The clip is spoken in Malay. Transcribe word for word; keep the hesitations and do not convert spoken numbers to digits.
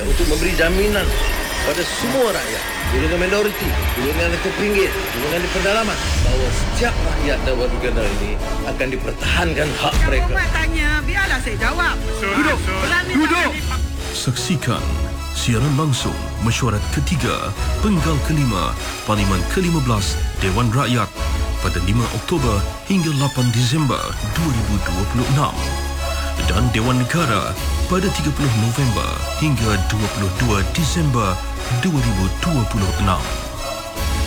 untuk memberi jaminan pada semua rakyat, golongan minoriti, golongan terpinggir, golongan di pedalaman, bahawa setiap rakyat dan warga negara ini akan dipertahankan hak mereka. Yang tanya, biarlah saya jawab. Duduk. Duduk. Saksikan siaran langsung mesyuarat ketiga penggal kelima Parlimen ke lima belas Dewan Rakyat pada lima Oktober hingga lapan Disember dua ribu dua puluh enam dan Dewan Negara pada tiga puluh November hingga dua puluh dua Disember dua ribu dua puluh enam.